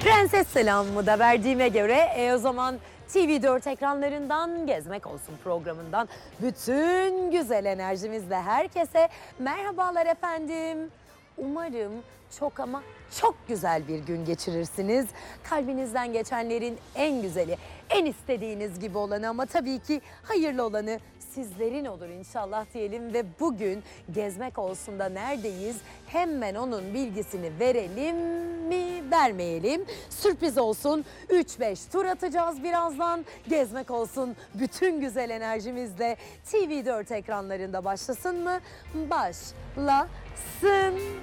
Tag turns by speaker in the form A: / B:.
A: Prenses selamımı da verdiğime göre o zaman TV4 ekranlarından Gezmek Olsun programından bütün güzel enerjimizle herkese merhabalar efendim. Umarım çok ama çok güzel bir gün geçirirsiniz. Kalbinizden geçenlerin en güzeli, en istediğiniz gibi olanı ama tabii ki hayırlı olanı sizlerin olur inşallah diyelim ve bugün Gezmek Olsun da neredeyiz? Hemen onun bilgisini verelim mi, vermeyelim. Sürpriz olsun. 3-5 tur atacağız birazdan. Gezmek Olsun bütün güzel enerjimizle TV4 ekranlarında başlasın mı? Başlasın.